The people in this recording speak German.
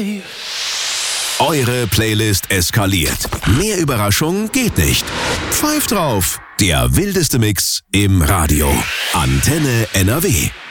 Eure Playlist eskaliert. Mehr Überraschung geht nicht. Pfeift drauf. Der wildeste Mix im Radio. Antenne NRW.